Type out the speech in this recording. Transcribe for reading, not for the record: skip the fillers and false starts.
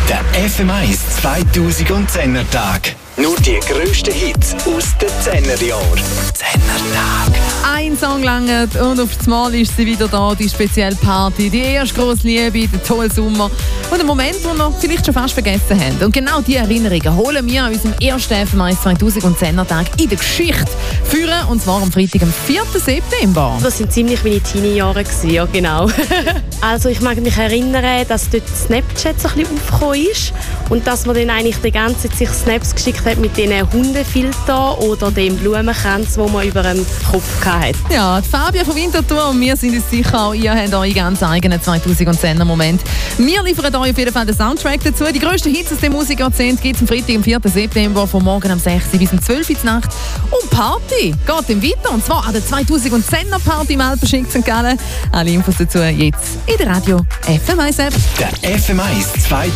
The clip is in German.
Der FM1 2010er Tag. Nur die grössten Hits aus den 10er Jahren. 10er Tag. Ein Song langt und auf das Mal ist sie wieder da, die spezielle Party, die erste grosse Liebe, der tolle Sommer und ein Moment, den wir vielleicht schon fast vergessen haben. Und genau diese Erinnerungen holen wir an unserem ersten FM1 2010er Tag in der Geschichte führen, und zwar am Freitag, am 4. September. Das waren ziemlich meine Teenie-Jahre, ja genau. Also ich mag mich erinnern, dass dort Snapchat so ein bisschen aufgekommen ist und dass man dann eigentlich die ganze Zeit sich Snaps geschickt hat mit diesen Hundefiltern oder dem Blumenkranz, den man über dem Kopf hatte. Ja, die Fabia von Winterthur und wir sind uns sicher, auch ihr habt euren ganz eigenen 2010er Moment. Wir liefern euch auf jeden Fall den Soundtrack dazu. Die grössten Hits aus dem Musikjahrzehnt gibt es am Freitag, am 4. September, von morgen am 6. bis um 12 Uhr Nacht. Und Party geht dann weiter, und zwar an der 2010er Party im Alpenschink St. Gallen. Alle Infos dazu jetzt in der Radio FM1 App. Der FM1